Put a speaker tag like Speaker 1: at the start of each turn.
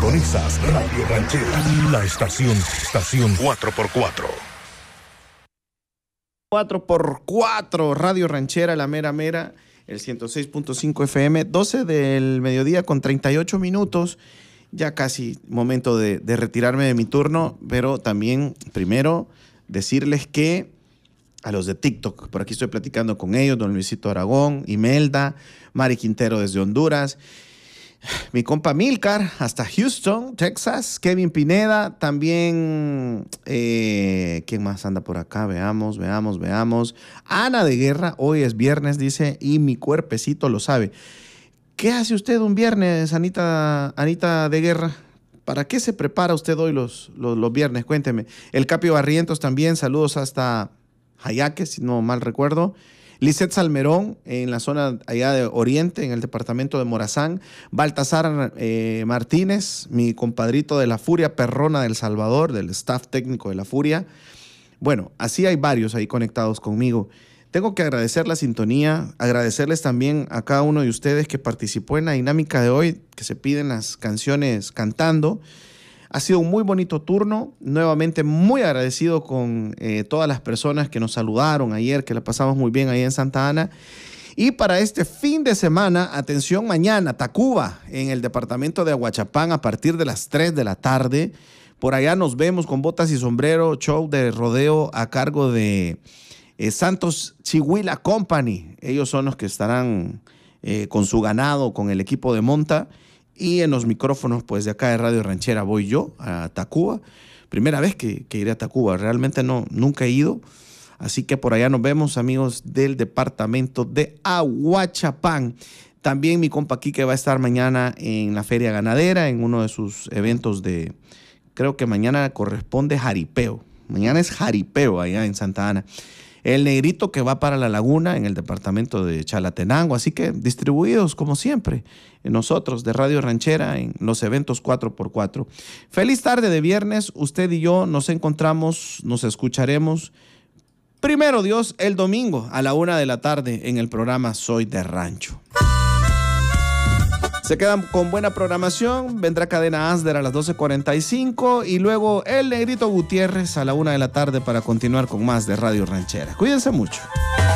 Speaker 1: Sintonizas Radio Ranchera, la estación 4x4.
Speaker 2: 4x4, Radio Ranchera, la mera mera, el 106.5 FM, 12 del mediodía con 38 minutos. Ya casi momento de retirarme de mi turno, pero también primero decirles que a los de TikTok, por aquí estoy platicando con ellos, don Luisito Aragón, Imelda, Mari Quintero desde Honduras, mi compa Milcar hasta Houston, Texas, Kevin Pineda, también, ¿quién más anda por acá? Veamos. Ana de Guerra, hoy es viernes, dice, y mi cuerpecito lo sabe. ¿Qué hace usted un viernes, Anita de Guerra? ¿Para qué se prepara usted hoy los viernes? Cuénteme. El Capio Barrientos también, saludos hasta Jayaque, si no mal recuerdo. Lisette Salmerón, en la zona allá de Oriente, en el departamento de Morazán. Baltasar Martínez, mi compadrito de la Furia Perrona del Salvador, del staff técnico de la Furia. Bueno, así hay varios ahí conectados conmigo. Tengo que agradecer la sintonía, agradecerles también a cada uno de ustedes que participó en la dinámica de hoy, que se piden las canciones cantando. Ha sido un muy bonito turno, nuevamente muy agradecido con todas las personas que nos saludaron ayer, que la pasamos muy bien ahí en Santa Ana. Y para este fin de semana, atención, mañana, Tacuba, en el departamento de Aguachapán, a partir de las 3 de la tarde. Por allá nos vemos con botas y sombrero, show de rodeo a cargo de Santos Chihuila Company. Ellos son los que estarán con su ganado, con el equipo de monta. Y en los micrófonos, pues de acá de Radio Ranchera voy yo a Tacuba. Primera vez que iré a Tacuba. Realmente nunca he ido. Así que por allá nos vemos, amigos del departamento de Aguachapán. También mi compa Quique va a estar mañana en la Feria Ganadera, en uno de sus eventos de... Creo que mañana corresponde jaripeo. Mañana es jaripeo allá en Santa Ana. El Negrito que va para La Laguna en el departamento de Chalatenango. Así que distribuidos como siempre nosotros de Radio Ranchera en los eventos 4x4. Feliz tarde de viernes. Usted y yo nos encontramos, nos escucharemos. Primero Dios, el domingo a la 1 de la tarde en el programa Soy de Rancho. Se quedan con buena programación. Vendrá Cadena Asder a las 12:45 y luego el Negrito Gutiérrez a la 1 de la tarde para continuar con más de Radio Ranchera. Cuídense mucho.